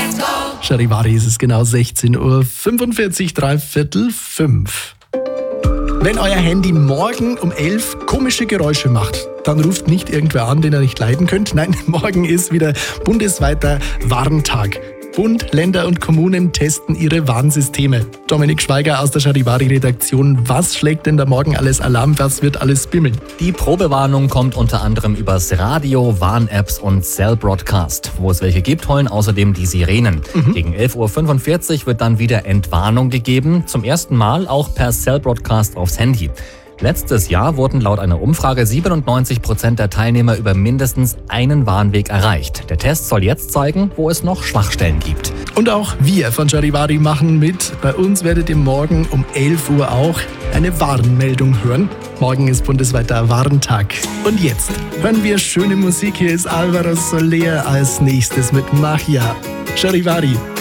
let's go! Charivari ist es genau 16:45 Uhr, 3/4. Wenn euer Handy morgen um 11 komische Geräusche macht, dann ruft nicht irgendwer an, den ihr nicht leiden könnt. Nein, morgen ist wieder bundesweiter Warntag. Bund, Länder und Kommunen testen ihre Warnsysteme. Dominik Schweiger aus der Charivari-Redaktion. Was schlägt denn da morgen alles Alarm? Was wird alles bimmeln? Die Probewarnung kommt unter anderem übers Radio, Warn-Apps und Cell Broadcast. Wo es welche gibt, heulen außerdem die Sirenen. Gegen 11:45 Uhr wird dann wieder Entwarnung gegeben. Zum ersten Mal auch per Cell Broadcast aufs Handy. Letztes Jahr wurden laut einer Umfrage 97% der Teilnehmer über mindestens einen Warnweg erreicht. Der Test soll jetzt zeigen, wo es noch Schwachstellen gibt. Und auch wir von Charivari machen mit. Bei uns werdet ihr morgen um 11 Uhr auch eine Warnmeldung hören. Morgen ist bundesweiter Warntag. Und jetzt hören wir schöne Musik. Hier ist Alvaro Soler als nächstes mit Magia. Charivari.